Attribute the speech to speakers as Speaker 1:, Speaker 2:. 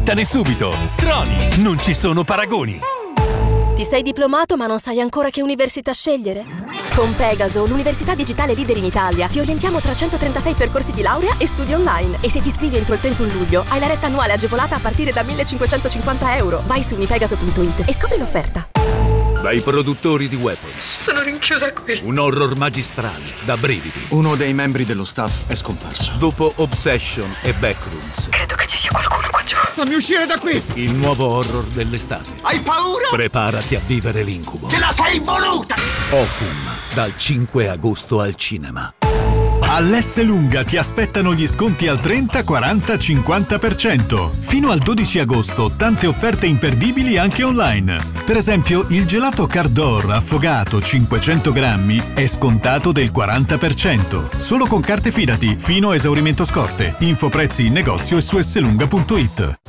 Speaker 1: Smettane subito! Troni, non ci sono paragoni!
Speaker 2: Ti sei diplomato ma non sai ancora che università scegliere? Con Pegaso, l'università digitale leader in Italia, ti orientiamo tra 136 percorsi di laurea e studi online. E se ti iscrivi entro il 31 luglio, hai la retta annuale agevolata a partire da 1.550 euro. Vai su unipegaso.it e scopri l'offerta.
Speaker 3: Dai produttori di Weapons.
Speaker 4: Sono rinchiusa qui.
Speaker 3: Un horror magistrale, da brividi.
Speaker 5: Uno dei membri dello staff è scomparso.
Speaker 3: Dopo Obsession e Backrooms.
Speaker 4: Credo che ci sia qualcuno qua giù.
Speaker 5: Fammi uscire da qui!
Speaker 3: Il nuovo horror dell'estate.
Speaker 5: Hai paura?
Speaker 3: Preparati a vivere l'incubo.
Speaker 5: Te la sei voluta!
Speaker 3: Ocum, dal 5 agosto al cinema.
Speaker 6: All'Esselunga ti aspettano gli sconti al 30, 40, 50%. Fino al 12 agosto tante offerte imperdibili anche online. Per esempio, il gelato Cardor affogato 500 grammi è scontato del 40%. Solo con carte Fidati, fino a esaurimento scorte. Info prezzi in negozio e su esselunga.it.